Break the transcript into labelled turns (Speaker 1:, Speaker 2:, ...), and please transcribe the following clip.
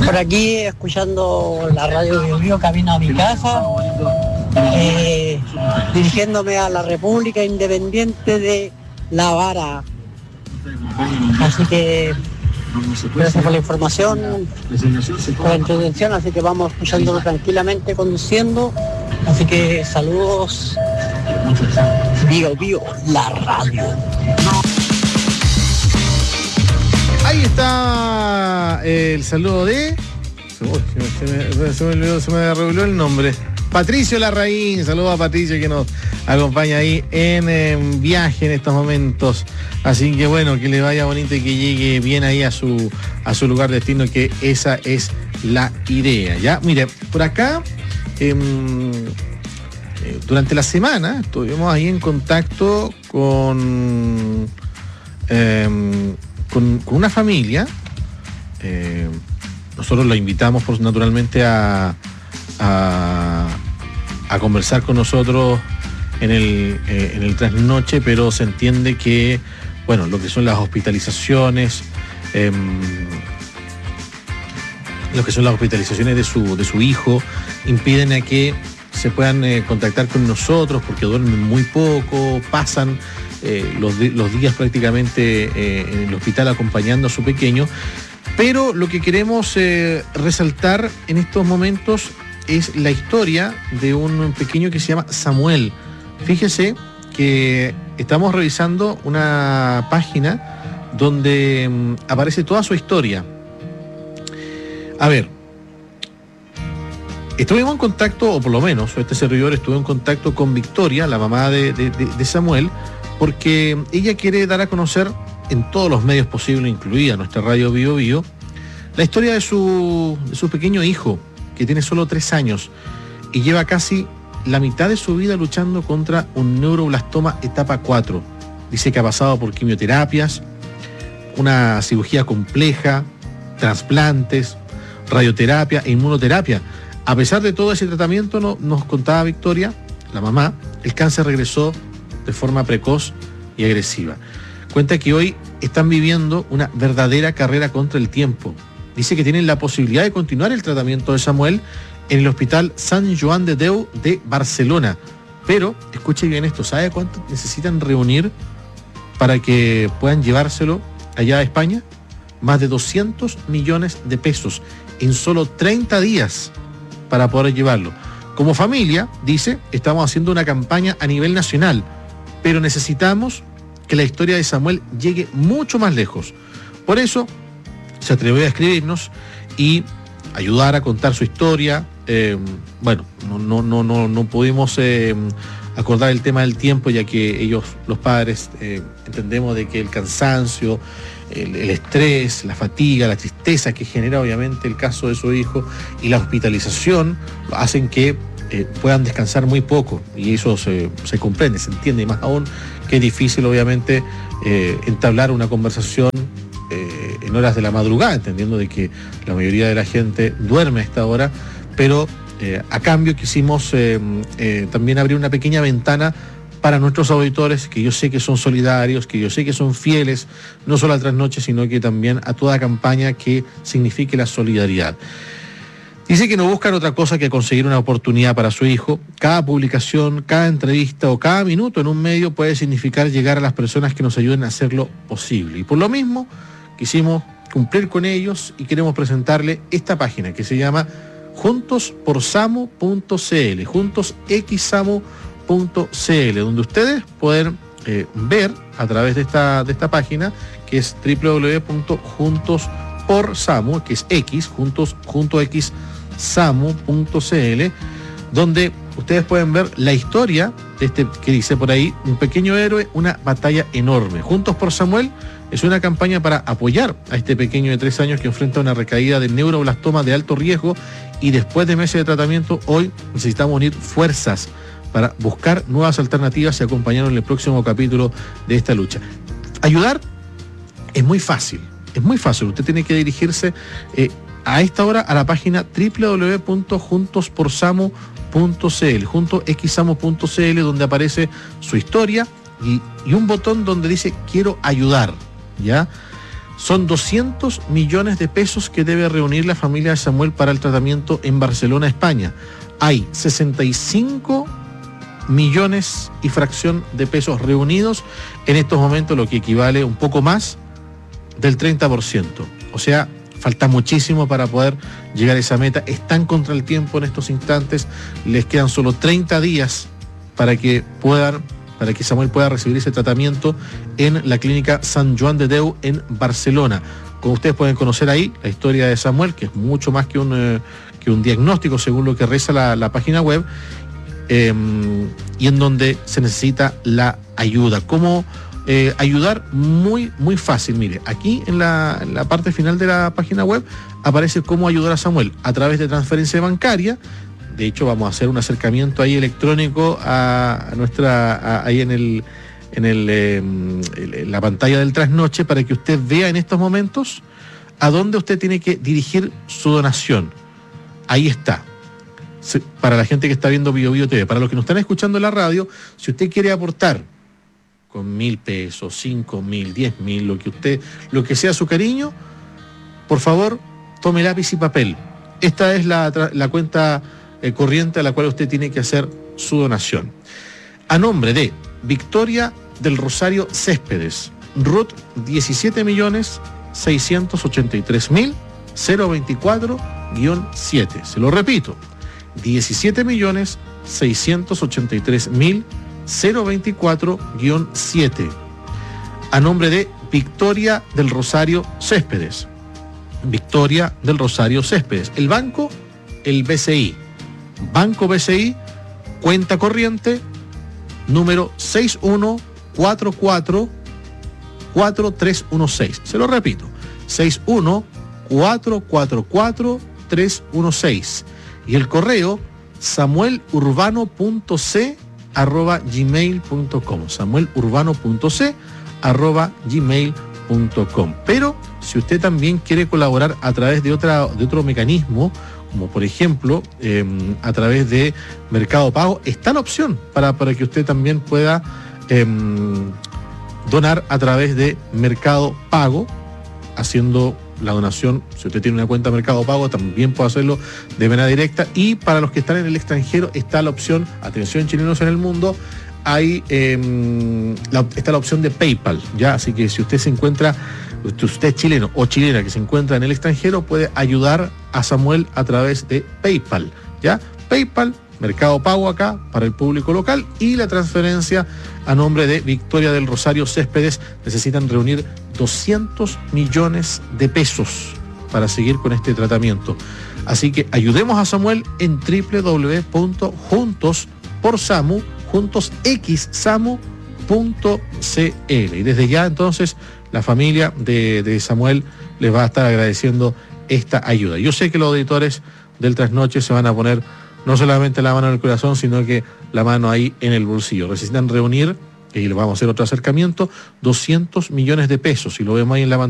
Speaker 1: Por aquí escuchando la radio Bio Bio, camino a mi casa, dirigiéndome a la República Independiente de La Vara. Así que gracias por la información, por la entretención, así que vamos escuchándolo tranquilamente conduciendo. Así que saludos, Bio Bio, la radio.
Speaker 2: Ahí está el saludo de... Se me reveló el nombre. Patricio Larraín, saludos a Patricio que nos acompaña ahí en viaje en estos momentos. Así que bueno, que le vaya bonito y que llegue bien ahí a su lugar de destino, que esa es la idea. Ya, mire, por acá, durante la semana estuvimos ahí en contacto con una familia. Nosotros la invitamos naturalmente a conversar con nosotros en el trasnoche, pero se entiende que, bueno, lo que son las hospitalizaciones, de su hijo, impiden a que se puedan contactar con nosotros porque duermen muy poco, pasan los días prácticamente en el hospital acompañando a su pequeño. Pero lo que queremos resaltar en estos momentos es la historia de un pequeño que se llama Samuel. Fíjese que estamos revisando una página donde aparece toda su historia. A ver, estuvimos en contacto, o por lo menos este servidor estuvo en contacto con Victoria, la mamá de Samuel, porque ella quiere dar a conocer en todos los medios posibles, incluida nuestra radio Bio Bio, la historia de su pequeño hijo, que tiene solo 3 años y lleva casi la mitad de su vida luchando contra un neuroblastoma etapa 4. Dice que ha pasado por quimioterapias, una cirugía compleja, trasplantes, radioterapia e inmunoterapia. A pesar de todo ese tratamiento, nos contaba Victoria, la mamá, el cáncer regresó de forma precoz y agresiva. Cuenta que hoy están viviendo una verdadera carrera contra el tiempo. Dice que tienen la posibilidad de continuar el tratamiento de Samuel en el Hospital Sant Joan de Déu de Barcelona. Pero, escuche bien esto, ¿sabe cuánto necesitan reunir para que puedan llevárselo allá a España? Más de 200 millones de pesos en solo 30 días para poder llevarlo. Como familia, dice, estamos haciendo una campaña a nivel nacional, pero necesitamos que la historia de Samuel llegue mucho más lejos. Por eso se atrevió a escribirnos y ayudar a contar su historia. Bueno, no pudimos acordar el tema del tiempo, ya que ellos, los padres, entendemos de que el cansancio, el estrés, la fatiga, la tristeza que genera obviamente el caso de su hijo y la hospitalización hacen que puedan descansar muy poco, y eso se comprende, se entiende, y más aún que es difícil obviamente entablar una conversación en horas de la madrugada, entendiendo de que la mayoría de la gente duerme a esta hora, pero a cambio quisimos también abrir una pequeña ventana para nuestros auditores, que yo sé que son solidarios, que yo sé que son fieles, no solo a Trasnoche, sino que también a toda campaña que signifique la solidaridad. Dice que no buscan otra cosa que conseguir una oportunidad para su hijo. Cada publicación, cada entrevista o cada minuto en un medio puede significar llegar a las personas que nos ayuden a hacerlo posible. Y por lo mismo, quisimos cumplir con ellos y queremos presentarle esta página que se llama juntosporsamu.cl, juntosxsamu.cl, donde ustedes pueden ver a través de esta página, que es www.juntosporsamu, que es X, juntoxsamu.cl, donde ustedes pueden ver la historia de este que dice por ahí, un pequeño héroe, una batalla enorme. Juntos por Samuel es una campaña para apoyar a este pequeño de 3 años que enfrenta una recaída de neuroblastoma de alto riesgo, y después de meses de tratamiento, hoy necesitamos unir fuerzas para buscar nuevas alternativas y acompañarnos en el próximo capítulo de esta lucha. Ayudar es muy fácil. Usted tiene que dirigirse a esta hora a la página www.juntosporsamu.cl, juntoxsamu.cl, donde aparece su historia y un botón donde dice quiero ayudar, ¿ya? Son 200 millones de pesos que debe reunir la familia de Samuel para el tratamiento en Barcelona, España. Hay 65 millones y fracción de pesos reunidos en estos momentos, lo que equivale un poco más del 30%. O sea, falta muchísimo para poder llegar a esa meta. Están contra el tiempo en estos instantes. Les quedan solo 30 días para que Samuel pueda recibir ese tratamiento en la clínica Sant Joan de Déu en Barcelona. Como ustedes pueden conocer ahí, la historia de Samuel, que es mucho más que un diagnóstico, según lo que reza la página web, y en donde se necesita la ayuda. ¿Cómo ayudar? Muy, muy fácil. Mire, aquí en la parte final de la página web aparece cómo ayudar a Samuel a través de transferencia bancaria. De hecho, vamos a hacer un acercamiento ahí electrónico ahí en la pantalla del trasnoche, para que usted vea en estos momentos a dónde usted tiene que dirigir su donación. Ahí está. Para la gente que está viendo Bio Bio TV, para los que nos están escuchando en la radio, si usted quiere aportar con 1.000 pesos, 5.000, 10.000, lo que sea su cariño, por favor, tome lápiz y papel. Esta es la cuenta corriente a la cual usted tiene que hacer su donación. A nombre de Victoria del Rosario Céspedes, RUT 17.683.024-7. Se lo repito, 17.683.024-7. A nombre de Victoria del Rosario Céspedes. Victoria del Rosario Céspedes. El banco, el BCI. Banco BCI, cuenta corriente, número 61444316. Se lo repito, 61444316. Y el correo, samuelurbano.c@gmail.com. samuelurbano.c@gmail.com. Pero si usted también quiere colaborar a través de otro mecanismo, como por ejemplo a través de Mercado Pago, está la opción para que usted también pueda donar a través de Mercado Pago, haciendo la donación. Si usted tiene una cuenta de Mercado Pago, también puede hacerlo de manera directa. Y para los que están en el extranjero está la opción, atención chilenos en el mundo, está la opción de PayPal, ¿ya? Así que si usted usted es chileno o chilena que se encuentra en el extranjero, puede ayudar a Samuel a través de PayPal, ¿ya? PayPal, Mercado Pago acá para el público local, y la transferencia a nombre de Victoria del Rosario Céspedes. Necesitan reunir 200 millones de pesos para seguir con este tratamiento. Así que ayudemos a Samuel en www.juntosxsamu.cl. Y desde ya entonces la familia de Samuel les va a estar agradeciendo esta ayuda. Yo sé que los auditores del Trasnoche se van a poner no solamente la mano en el corazón, sino que la mano ahí en el bolsillo. Necesitan reunir, y le vamos a hacer otro acercamiento, 200 millones de pesos. Y lo vemos ahí en la pantalla.